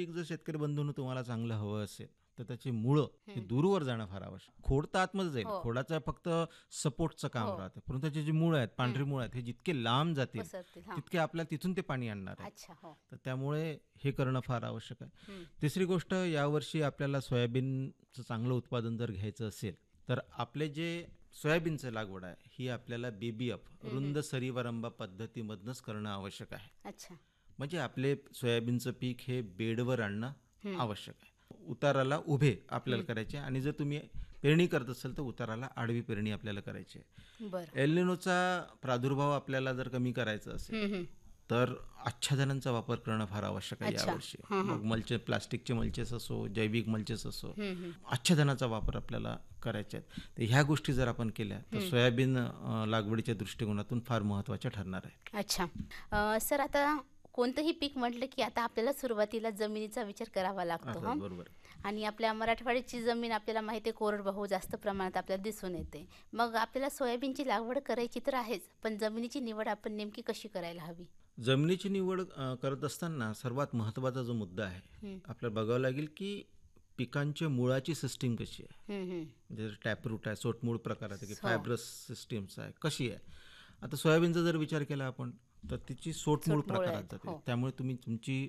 पीक जर शेतकरी बंधूंनो तुम्हाला चांगलं हवं असेल तर त्याची मुळं ही दूरवर जाणं फार आवश्यक. खोड तर आतमध्ये जाईल, खोडाचं फक्त सपोर्टचं काम राहतं, परंतु त्याची जी मुळं आहेत, पांढरी मुळं आहेत, हे जितके लांब जातील तितके आपल्याला तिथून ते पाणी आणणार आहे. तर त्यामुळे हे करणं फार आवश्यक आहे. तिसरी गोष्ट, यावर्षी आपल्याला सोयाबीनचं चांगलं उत्पादन जर घ्यायचं असेल तर आपले जे सोयाबीनचं लागवड आहे ही आपल्याला BBF रुंद सरीवरंबा पद्धतीमधनंच करणं आवश्यक आहे. म्हणजे आपले सोयाबीनचं पीक हे बेडवर आणणं आवश्यक आहे. उताराला उभे आपल्याला करायचे, आणि जर तुम्ही पेरणी करत असाल तर उताराला आडवी पेरणी आपल्याला करायची आहे. एल निनोचा प्रादुर्भाव आपल्याला जर कमी करायचा असेल तर आच्छादनांचा वापर करणं फार आवश्यक आहे यावर्षी. मग मल्चे, प्लास्टिकचे मल्चेस असो, जैविक मल्चेस असो, आच्छादनाचा वापर आपल्याला करायचा आहे. तर ह्या गोष्टी जर आपण केल्या तर सोयाबीन लागवडीच्या दृष्टिकोनातून फार महत्त्वाच्या ठरणार आहे. अच्छा सर, आता कोणतंही पीक म्हटलं की आता आपल्याला सुरुवातीला जमिनीचा विचार करावा लागतो. बरोबर. आणि आपल्या मराठवाड्याची जमीन आपल्याला माहिती आहे कोरडवाहू जास्त प्रमाणात आपल्याला दिसून येते. मग आपल्याला सोयाबीनची लागवड करायची तर आहेच, पण जमिनीची निवड आपण नेमकी कशी करायला हवी? जमिनीची निवड करत असताना सर्वात महत्त्वाचा जो मुद्दा आहे आपल्याला बघावं लागेल की पिकांच्या मुळाची सिस्टीम कशी आहे. म्हणजे टॅपरूट आहे, सोटमूळ प्रकार आहे, की फायब्रस सिस्टीम्स आहे, कशी आहे. आता सोयाबीनचा जर विचार केला आपण तर तिची सोटमूळ प्रकारात जाते. त्यामुळे तुम्ही तुमची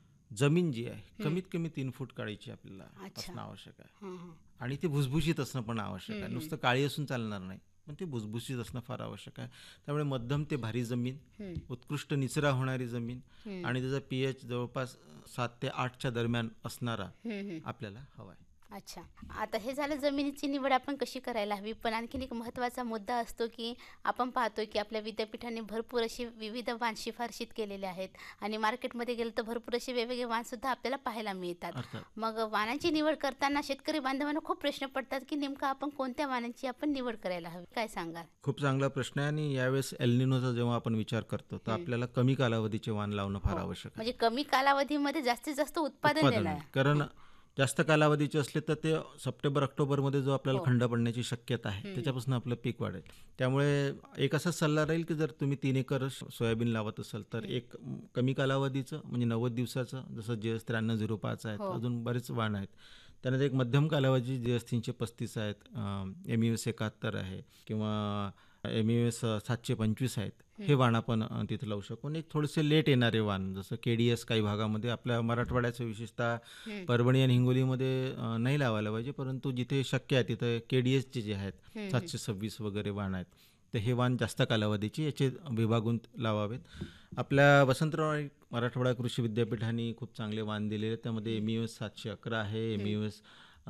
जमीन जी आहे कमीत कमी 3 फूट काळीची आपल्याला असणं आवश्यक आहे. आणि ती भुसभुशीत असणं पण आवश्यक आहे. नुसतं काळी असून चालणार नाही, पण ते भुसभुशीत असणं फार आवश्यक आहे. त्यामुळे मध्यम ते भारी जमीन, उत्कृष्ट निचरा होणारी जमीन, आणि त्याचा pH जवळपास 7 ते 8च्या दरम्यान असणारा आपल्याला हवा आहे. अच्छा, आता हे झालं जमिनीची निवड आपण कशी करायला हवी. पण आणखीन एक महत्त्वाचा मुद्दा असतो की आपण पाहतोय की आपल्या विद्यापीठांनी भरपूर अशी विविध वाण शिफारशीत केलेले आहेत, आणि मार्केटमध्ये गेलं तर भरपूर असे वेगवेगळे वाणसुद्धा आपल्याला पाहायला मिळतात. मग वाणांची निवड करताना शेतकरी बांधवांना खूप प्रश्न पडतात की नेमकं आपण कोणत्या वाणांची आपण निवड करायला हवी, काय सांगाल? खूप चांगला प्रश्न आहे. आणि यावेळेस एल निनोचा जेव्हा आपण विचार करतो तर आपल्याला कमी कालावधीचे वाण लावणं फार आवश्यक आहे. म्हणजे कमी कालावधीमध्ये जास्तीत जास्त उत्पादन देणं. कारण जास्त कालावधीचे असले तर ते सप्टेंबर-ऑक्टोबरमध्ये जो आपल्याला खंड पडण्याची शक्यता आहे त्याच्यापासून आपलं पीक वाढेल. त्यामुळे एक असा सल्ला राहील की जर तुम्ही 3 एकर सोयाबीन लावत असाल तर एक कमी कालावधीचं म्हणजे 90 दिवसाचं, जसं JS 9305 आहेत, अजून बरेच वाण आहेत. त्यानंतर एक मध्यम कालावधी JS 335 आहेत, MES 71 आहे, किंवा MES 725 आहेत. हे वाण आपण तिथे लावू शकू. आणि एक थोडेसे लेट येणारे वाण जसं KDS काही भागामध्ये, आपल्या मराठवाड्याचं विशेषतः परभणी आणि हिंगोलीमध्ये नाही लावायला पाहिजे, परंतु जिथे शक्य आहे तिथे KDSचे जे आहेत 726 वगैरे वाण आहेत, तर हे वाण जास्त कालावधीचे याचे विभागून लावावेत. आपल्या वसंतराव मराठवाडा कृषी विद्यापीठाने खूप चांगले वाण दिलेले आहेत. त्यामध्ये MES 711 आहे, MES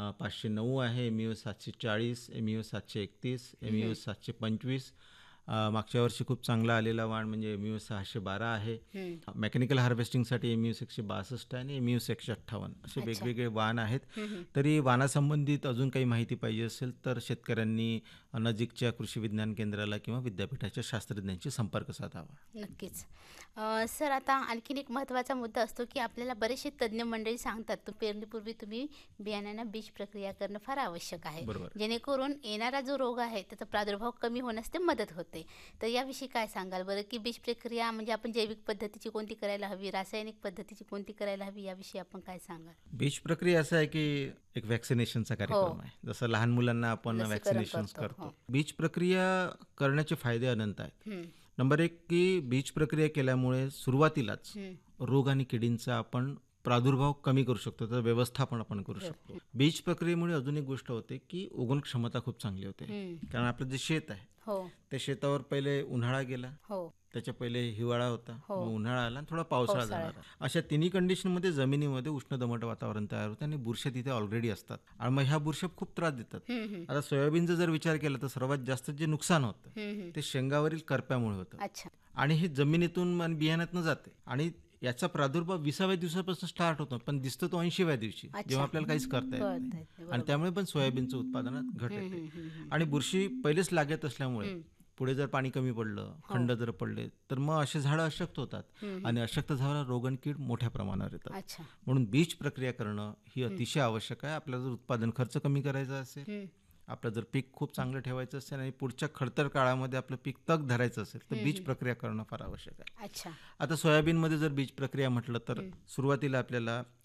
509 आहे, MES 740, MES 731, MES 725. मागच्या वर्षी खूप चांगला आलेला वाण म्हणजे MES 612 आहे. मेकॅनिकल हार्वेस्टिंगसाठी MES 162 आहे, आणि MES 158 असे वेगवेगळे वाण आहेत. तरी वाणासंबंधित अजून काही माहिती पाहिजे असेल तर शेतकऱ्यांनी नजीकच्या कृषी विज्ञान केंद्राला किंवा विद्यापीठाच्या शास्त्रज्ञांशी संपर्क साधावा. नक्कीच. सर, आता आणखीन एक महत्त्वाचा मुद्दा असतो की आपल्याला बरेचसे तज्ज्ञ मंडळी सांगतात पेरणीपूर्वी तुम्ही बियाण्यांना बीज प्रक्रिया करणं फार आवश्यक आहे, जेणेकरून येणारा जो रोग आहे त्याचा प्रादुर्भाव कमी होण्यास ते मदत होते. तर याविषयी काय सांगाल बरं, की बीज प्रक्रिया म्हणजे आपण जैविक पद्धतीची कोणती करायला हवी, रासायनिक पद्धतीची कोणती करायला हवी, याविषयी आपण काय सांगाल? बीज प्रक्रिया असं आहे की एक वॅक्सिनेशनचा कार्यक्रम आहे, जसं लहान मुलांना आपण वॅक्सिनेशन करतो. बीज प्रक्रिया करण्याचे फायदे अनंत आहेत. नंबर 1 की बीज प्रक्रिया केल्यामुळे सुरुवातीलाच रोग आणि किडींचा आपण प्रादुर्भाव कमी करू शकतो, तर व्यवस्थापन आपण करू शकतो. बीज प्रक्रियेमुळे अजून एक गोष्ट होते की उगवण क्षमता खूप चांगली होते. कारण आपलं जे शेत आहे त्या शेतावर पहिले उन्हाळा गेला, त्याच्या पहिले हिवाळा होता, मग उन्हाळा आला, थोडा पावसाळा झाला. अशा तिन्ही कंडिशनमध्ये जमिनीमध्ये उष्ण दमट वातावरण तयार होतं, आणि बुरशी तिथे ऑलरेडी असतात, आणि मग ह्या बुरशी खूप त्रास देतात. आता सोयाबीनचा जर विचार केला तर सर्वात जास्त जे नुकसान होतं ते शेंगावरील करप्यामुळे होतं, आणि हे जमिनीतून आणि बियाण्यातनं जाते, आणि याचा प्रादुर्भाव 20व्या दिवसापासून स्टार्ट होतो, पण दिसतो तो 80व्या दिवशी, जेव्हा आपल्याला काहीच करता येत नाही. आणि त्यामुळे पण सोयाबीनचं उत्पादनात घट येते. आणि बुरशी पहिलेच लागत असल्यामुळे पुढे जर पाणी कमी पडलं, खंड जर पडले, तर मग असे झाडं अशक्त होतात, आणि अशक्त झाडाला रोग आणि कीड मोठ्या प्रमाणावर येतात. म्हणून बीज प्रक्रिया करणं ही अतिशय आवश्यक आहे. आपल्याला जर उत्पादन खर्च कमी करायचा असेल, आपलं जर पीक खूप चांगलं ठेवायचं असेल, आणि पुढच्या खडतर काळामध्ये आपलं पीक तग धरायचं असेल तर बीज प्रक्रिया करणं फार आवश्यक आहे. आता सोयाबीनमध्ये जर बीज प्रक्रिया म्हटलं तर सुरुवातीला आपल्याला